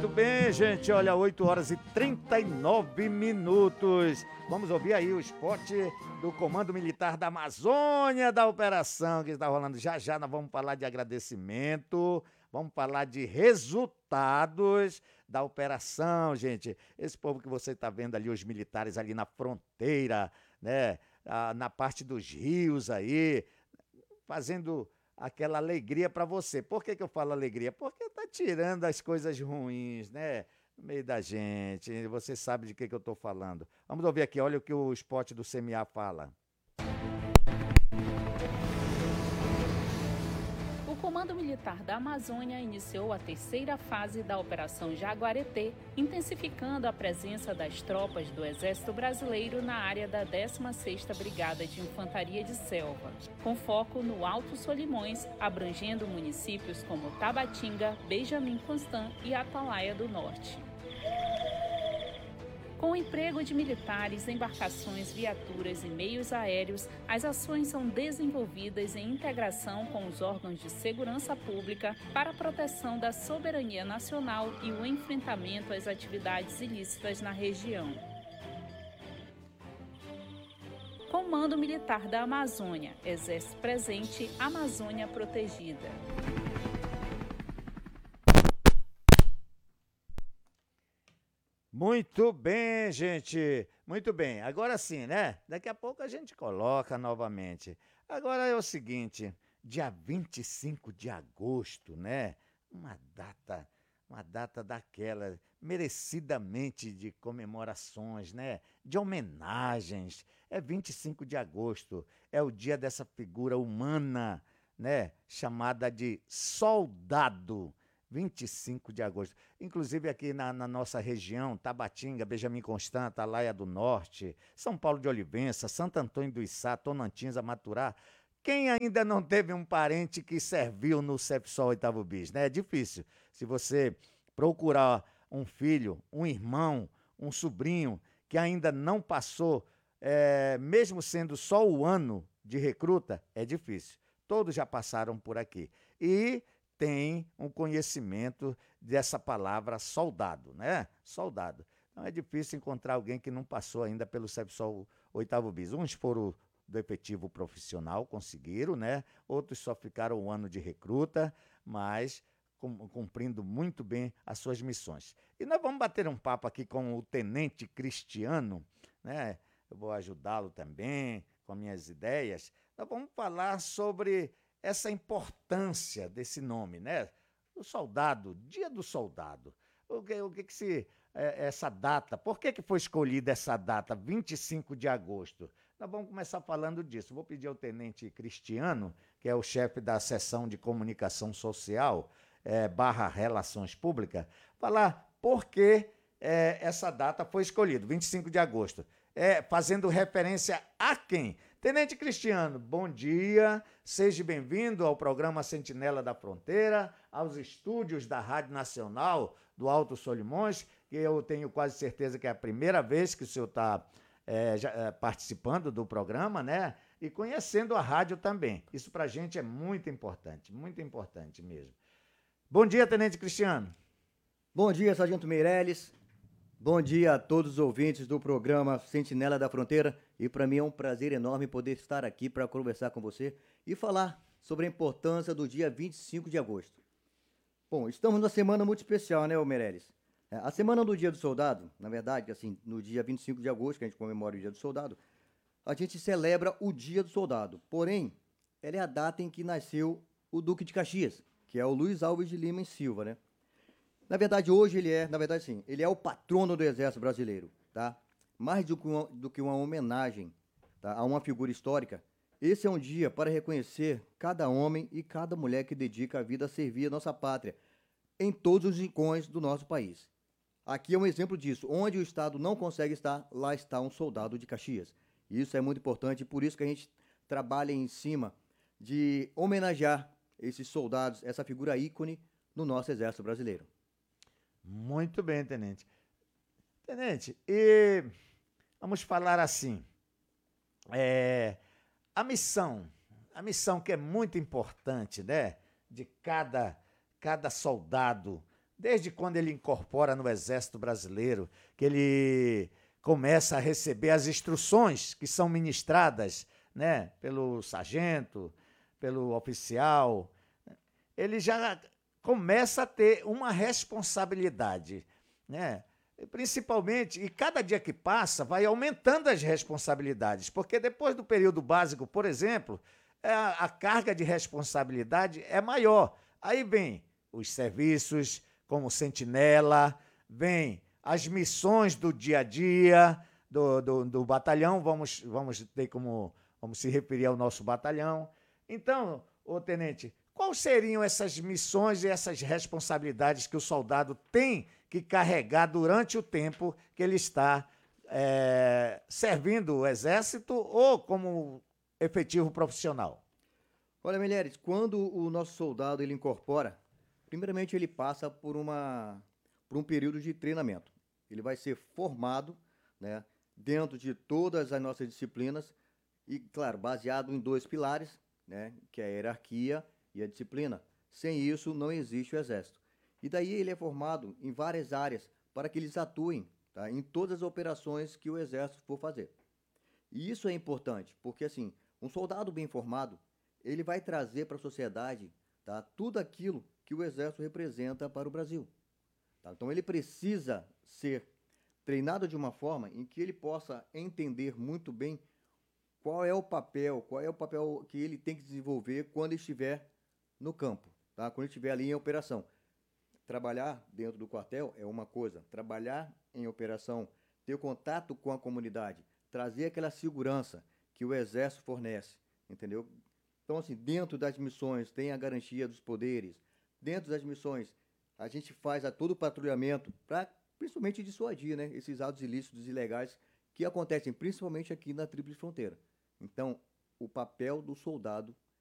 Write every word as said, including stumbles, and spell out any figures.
Muito bem, gente, olha, oito horas e trinta e nove minutos. Vamos ouvir aí o spot do Comando Militar da Amazônia, da operação que está rolando. Já já nós vamos falar de agradecimento, vamos falar de resultados da operação, gente. Esse povo que você está vendo ali, os militares ali na fronteira, né, ah, na parte dos rios aí, fazendo aquela alegria para você. Por que que eu falo alegria? Porque tá tirando as coisas ruins, né, no meio da gente. Você sabe de que que eu tô falando. Vamos ouvir aqui, olha o que o spot do C M A fala. O Comando Militar da Amazônia iniciou a terceira fase da Operação Jaguareté, intensificando a presença das tropas do Exército Brasileiro na área da décima sexta Brigada de Infantaria de Selva, com foco no Alto Solimões, abrangendo municípios como Tabatinga, Benjamin Constant e Atalaia do Norte. Com o emprego de militares, embarcações, viaturas e meios aéreos, as ações são desenvolvidas em integração com os órgãos de segurança pública para a proteção da soberania nacional e o enfrentamento às atividades ilícitas na região. Comando Militar da Amazônia, Exército presente, Amazônia protegida. Muito bem, gente. Muito bem. Agora sim, né? Daqui a pouco a gente coloca novamente. Agora é o seguinte, dia vinte e cinco de agosto, né? Uma data, uma data daquela, merecidamente de comemorações, né? De homenagens. É vinte e cinco de agosto. É o dia dessa figura humana, né? Chamada de soldado. vinte e cinco de agosto. Inclusive aqui na, na nossa região, Tabatinga, Benjamin Constant, Atalaia do Norte, São Paulo de Olivença, Santo Antônio do Içá, Tonantins, Amaturá. Quem ainda não teve um parente que serviu no CEPSOL oitavo Bis, né? É difícil. Se você procurar um filho, um irmão, um sobrinho que ainda não passou, é, mesmo sendo só o ano de recruta, é difícil. Todos já passaram por aqui. E tem um conhecimento dessa palavra soldado, né? Soldado. Então é difícil encontrar alguém que não passou ainda pelo CEPSOL oitavo Bis. Uns foram do efetivo profissional, conseguiram, né? Outros só ficaram um ano de recruta, mas cumprindo muito bem as suas missões. E nós vamos bater um papo aqui com o Tenente Cristiano, né? Eu vou ajudá-lo também com minhas ideias. Nós vamos falar sobre essa importância desse nome, né? O soldado, Dia do Soldado. O que, o que, que se... É, essa data, por que, que foi escolhida essa data, vinte e cinco de agosto? Nós vamos começar falando disso. Vou pedir ao Tenente Cristiano, que é o chefe da seção de comunicação social, é, barra relações públicas, falar por que é, essa data foi escolhida, vinte e cinco de agosto. É, fazendo referência a quem? Tenente Cristiano, bom dia, seja bem-vindo ao programa Sentinela da Fronteira, aos estúdios da Rádio Nacional do Alto Solimões, que eu tenho quase certeza que é a primeira vez que o senhor está é, é, participando do programa, né? E conhecendo a rádio também. Isso para a gente é muito importante, muito importante mesmo. Bom dia, Tenente Cristiano. Bom dia, Sargento Meirelles. Bom dia a todos os ouvintes do programa Sentinela da Fronteira, e para mim é um prazer enorme poder estar aqui para conversar com você e falar sobre a importância do dia vinte e cinco de agosto. Bom, estamos numa semana muito especial, né, Meirelles? A semana do Dia do Soldado, na verdade, assim, no dia vinte e cinco de agosto, que a gente comemora o Dia do Soldado, a gente celebra o Dia do Soldado. Porém, ela é a data em que nasceu o Duque de Caxias, que é o Luiz Alves de Lima e Silva, né? Na verdade, hoje ele é, na verdade sim, ele é o patrono do Exército Brasileiro, tá? Mais do que uma, do que uma homenagem, tá, a uma figura histórica, esse é um dia para reconhecer cada homem e cada mulher que dedica a vida a servir a nossa pátria, em todos os rincões do nosso país. Aqui é um exemplo disso, onde o Estado não consegue estar, lá está um soldado de Caxias. Isso é muito importante e por isso que a gente trabalha em cima de homenagear esses soldados, essa figura ícone no nosso Exército Brasileiro. Muito bem, Tenente. Tenente, e vamos falar assim, é, a missão, a missão que é muito importante, né, de cada, cada soldado, desde quando ele incorpora no Exército Brasileiro, que ele começa a receber as instruções que são ministradas, né, pelo sargento, pelo oficial, ele já começa a ter uma responsabilidade, né? Principalmente, e cada dia que passa vai aumentando as responsabilidades, porque depois do período básico, por exemplo, a, a carga de responsabilidade é maior. Aí vem os serviços como sentinela, vem as missões do dia a dia do, do, do batalhão, vamos, vamos ter como, vamos se referir ao nosso batalhão. Então, ô tenente, quais seriam essas missões e essas responsabilidades que o soldado tem que carregar durante o tempo que ele está é, servindo o Exército ou como efetivo profissional? Olha, Meireles, quando o nosso soldado ele incorpora, primeiramente ele passa por, uma, por um período de treinamento. Ele vai ser formado, né, dentro de todas as nossas disciplinas e, claro, baseado em dois pilares, né, que é a hierarquia e a disciplina. Sem isso, não existe o Exército. E daí ele é formado em várias áreas para que eles atuem, tá, em todas as operações que o Exército for fazer. E isso é importante, porque assim, um soldado bem formado, ele vai trazer para a sociedade, tá, tudo aquilo que o Exército representa para o Brasil. Tá? Então ele precisa ser treinado de uma forma em que ele possa entender muito bem qual é o papel, qual é o papel que ele tem que desenvolver quando estiver no campo, tá? Quando estiver ali em operação. Trabalhar dentro do quartel é uma coisa, trabalhar em operação, ter contato com a comunidade, trazer aquela segurança que o Exército fornece, entendeu? Então, assim, dentro das missões tem a garantia dos poderes, dentro das missões a gente faz a todo o patrulhamento para, principalmente, dissuadir, né, esses atos ilícitos e ilegais que acontecem principalmente aqui na Tríplice Fronteira. Então, o papel do soldado